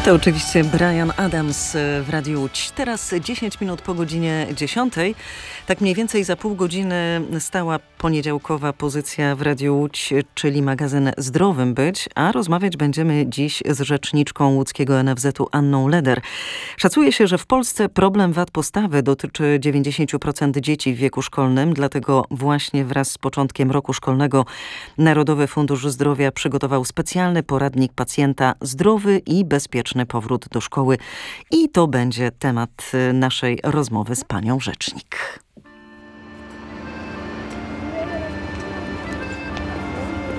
To oczywiście Bryan Adams w Radiu Łódź. Teraz 10 minut po godzinie 10. Tak mniej więcej za pół godziny stała poniedziałkowa pozycja w Radiu Łódź, czyli magazyn Zdrowym Być, a rozmawiać będziemy dziś z rzeczniczką łódzkiego NFZ-u Anną Leder. Szacuje się, że w Polsce problem wad postawy dotyczy 90% dzieci w wieku szkolnym, dlatego właśnie wraz z początkiem roku szkolnego Narodowy Fundusz Zdrowia przygotował specjalny poradnik pacjenta Zdrowy i bezpieczny powrót do szkoły. I to będzie temat naszej rozmowy z panią rzecznik.